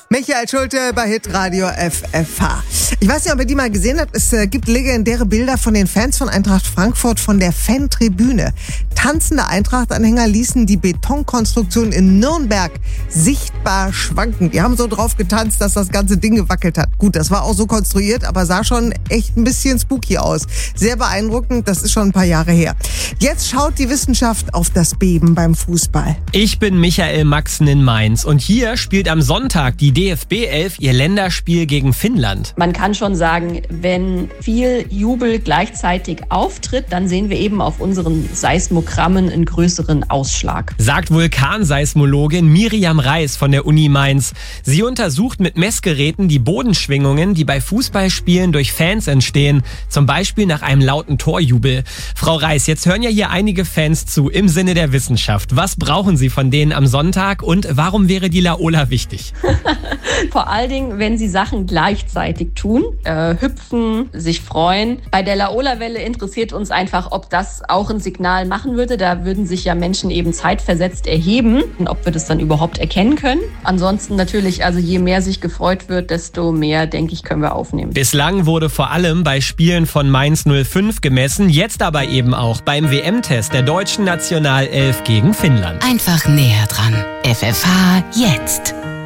Michael Schulte bei Hitradio FFH. Ich weiß nicht, ob ihr die mal gesehen habt. Es gibt legendäre Bilder von den Fans von Eintracht Frankfurt von der Fantribüne. Tanzende Eintracht-Anhänger ließen die Betonkonstruktion in Nürnberg sichtbar schwanken. Die haben so drauf getanzt, dass das ganze Ding gewackelt hat. Gut, das war auch so konstruiert, aber sah schon echt ein bisschen spooky aus. Sehr beeindruckend, das ist schon ein paar Jahre her. Jetzt schaut die Wissenschaft auf das Beben beim Fußball. Ich bin Michael Maxen in Mainz und hier spielt am Sonntag die DFB 11 ihr Länderspiel gegen Finnland. Man kann schon sagen, wenn viel Jubel gleichzeitig auftritt, dann sehen wir eben auf unseren Seismogrammen einen größeren Ausschlag. Sagt Vulkanseismologin Miriam Reis von der Uni Mainz. Sie untersucht mit Messgeräten die Bodenschwingungen, die bei Fußballspielen durch Fans entstehen, zum Beispiel nach einem lauten Torjubel. Frau Reis, jetzt hören ja hier einige Fans zu im Sinne der Wissenschaft. Was brauchen Sie von denen am Sonntag und warum wäre die Laola wichtig? Vor allen Dingen, wenn sie Sachen gleichzeitig tun, hüpfen, sich freuen. Bei der Laola-Welle interessiert uns einfach, ob das auch ein Signal machen würde. Da würden sich ja Menschen eben zeitversetzt erheben und ob wir das dann überhaupt erkennen können. Ansonsten natürlich, also je mehr sich gefreut wird, desto mehr, denke ich, können wir aufnehmen. Bislang wurde vor allem bei Spielen von Mainz 05 gemessen, jetzt aber eben auch beim WM-Test der deutschen Nationalelf gegen Finnland. Einfach näher dran. FFH jetzt.